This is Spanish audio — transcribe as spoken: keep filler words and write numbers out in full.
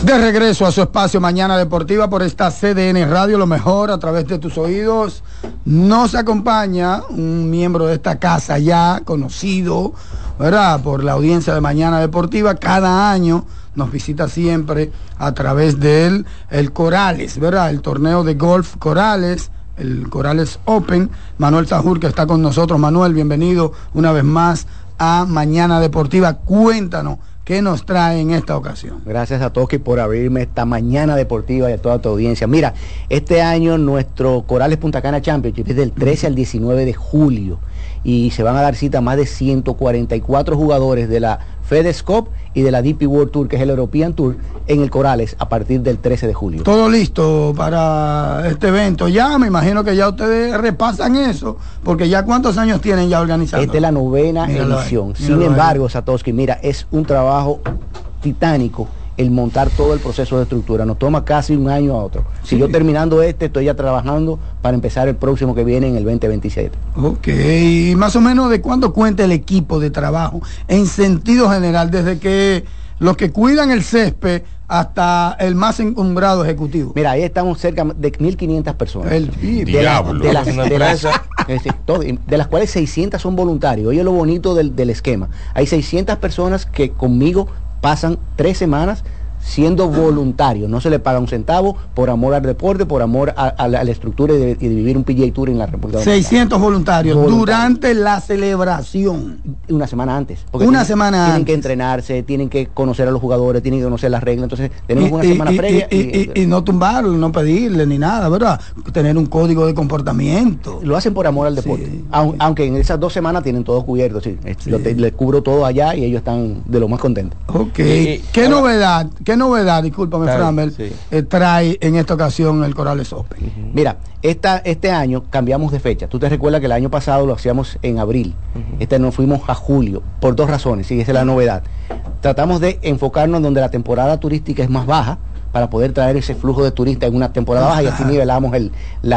De regreso a su espacio Mañana Deportiva por esta C D N Radio, lo mejor a través de tus oídos. Nos acompaña un miembro de esta casa ya conocido, ¿verdad?, por la audiencia de Mañana Deportiva. Cada año nos visita siempre a través de él, el Corales, ¿verdad?, el torneo de golf Corales, el Corales Open. Manuel Sajur, que está con nosotros. Manuel, bienvenido una vez más a Mañana Deportiva. Cuéntanos, ¿qué nos trae en esta ocasión? Gracias a Toski por abrirme esta Mañana Deportiva y a toda tu audiencia. Mira, este año nuestro Corales Punta Cana Championship es del trece al diecinueve de julio y se van a dar cita a más de ciento cuarenta y cuatro jugadores de la FedEx Cup y de la D P World Tour, que es el European Tour, en el Corales a partir del trece de julio. Todo listo para este evento. Ya me imagino que ya ustedes repasan eso, porque ya cuántos años tienen ya organizando. Esta es la novena míralo edición. Ahí, Sin embargo, Satoshi, mira, es un trabajo titánico el montar todo el proceso de estructura. Nos toma casi un año a otro. Sí. Si yo terminando este, estoy ya trabajando para empezar el próximo que viene en el veinte veintisiete. Ok, y más o menos ¿de cuánto cuenta el equipo de trabajo en sentido general, desde que los que cuidan el césped hasta el más encumbrado ejecutivo? Mira, ahí estamos cerca de mil quinientas personas. El de, la, de, las, de, las, de las cuales seiscientas son voluntarios. Oye lo bonito del, del esquema. Hay seiscientas personas que conmigo pasan tres semanas siendo voluntarios, no se le paga un centavo, por amor al deporte, por amor a, a, la, a la estructura y de, y de vivir un P G A Tour en la República Dominicana. seiscientos voluntarios, voluntarios durante la celebración. Una semana antes. Una tienen, semana tienen antes. Tienen que entrenarse, tienen que conocer a los jugadores, tienen que conocer las reglas, entonces tenemos y, una y, semana y, previa. Y, y, y, y no tumbarlo, no pedirle ni nada, ¿verdad? Tener un código de comportamiento. Lo hacen por amor al deporte, sí, aunque, sí. aunque en esas dos semanas tienen todo cubierto, sí. sí. Les cubro todo allá y ellos están de lo más contentos. Ok, y, ¿qué ahora, novedad? ¿Qué novedad, discúlpame, Framel, sí. eh, trae en esta ocasión el Corales Open? Uh-huh. Mira, esta, este año cambiamos de fecha. Tú te recuerdas que el año pasado lo hacíamos en abril. Uh-huh. Este nos fuimos a julio, por dos razones, sí, esa es la novedad. Tratamos de enfocarnos donde la temporada turística es más baja, para poder traer ese flujo de turistas en una temporada baja y así nivelamos el, la